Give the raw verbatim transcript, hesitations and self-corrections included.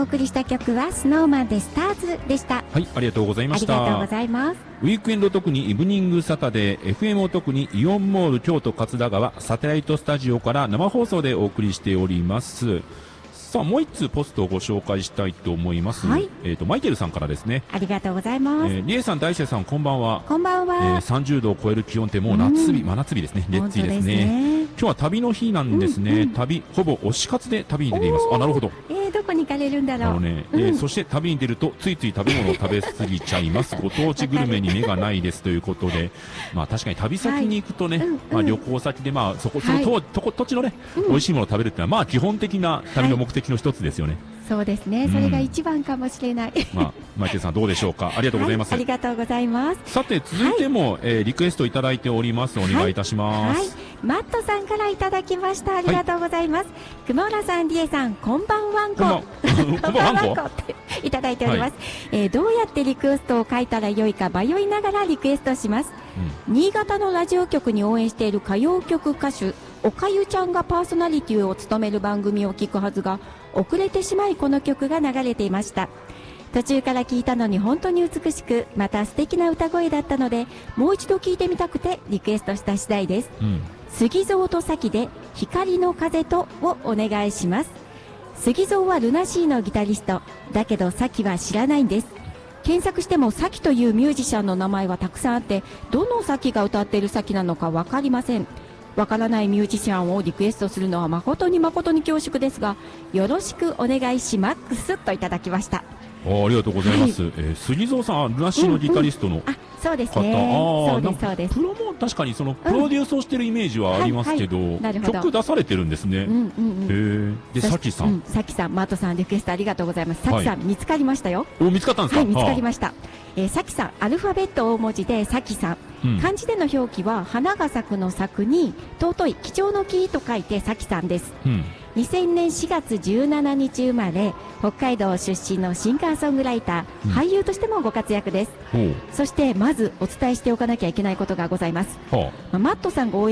送りした曲はスノーマンでスターズでした。 はい、ありがとうございました。 ありがとうございます。 ウィークエンド特にイブニングサタデー、エフエム を特にイオンモール京都桂川サテライトスタジオから生放送でお送りしております。さあ、もう一通ポストをご紹介したいと思います。はい、えっ、ー、と、マイケルさんからですね。 ありがとうございます。 えー、リエさん、大勢さん、こんばんは。 こんばんは。 えー、さんじゅうどを超える気温ってもう夏日、うん、真夏日ですね。熱いですね。ですね。今日は旅の日なんですね。うんうん、旅、ほぼ推し活で旅に出ています。あ、なるほど。 えー、どこに行かれるんだろう。 あのね、えーうん、そして旅に出ると、ついつい食べ物を食べ過ぎちゃいます。ご当地グルメに目がないですということで、まあ確かに旅先に行くとね、はい、まあ旅行先で、まあそこ、そのと、はい、とこ土地のね、うん、美味しいものを食べるっていうのは、まあ基本的な旅の目的の一つですよね。はい、 そうですね、それが一番かもしれない。 まあ、マイケルさんどうでしょうか。ありがとうございます。 はい、ありがとうございます。 さて、続いても、はい、えー、リクエストいただいております。お願いいたします。はい、はい、 マットさんからいただきました。ありがとうございます。くもらさん、りえさん、こんばんわんこ。 こんばんわんこっていただいております。はい、えー、どうやってリクエストを書いたらよいか迷いながらリクエストします。うん、新潟のラジオ局に応援している歌謡曲歌手、おかゆちゃんがパーソナリティを務める番組を聞くはずが、遅れてしまいこの曲が流れていました。途中から聞いたのに本当に美しく、また素敵な歌声だったので、もう一度聞いてみたくてリクエストした次第です。うん、杉蔵と咲で光の風とをお願いします。杉蔵はルナシーのギタリストだけど咲は知らないんです。検索しても咲というミュージシャンの名前はたくさんあって、どの咲が歌っている咲なのかわかりません。わからないミュージシャンをリクエストするのは誠に誠に恐縮ですが、よろしくお願いしマックスといただきました。 あ, ありがとうございます。はい、えー、杉蔵さん、ルナシーのギタリストの、うんうん、 あ、そうですね。そうですそうです。 プロも確かにそのプロデュースをしているイメージはありますけど、うんはいはい、ど曲出されてるんですね。うんうんうん、へえ。で、さきさん、うん、 さきさん、マートさんリクエストありがとうございます。さきさん、はい、見つかりましたよ。 お、見つかったんですか。 はい、見つかりました。えー、さきさん、アルファベット大文字でさきさん。うん、漢字での表記は花が咲くの咲くに尊い貴重の木と書いてさきさんです。うん、にせんねんしがつじゅうしちにち生まれ、北海道出身のシンガーソングライター、うん、俳優としてもご活躍です。そしてまずお伝えしておかなきゃいけないことがございます。マットさんが応援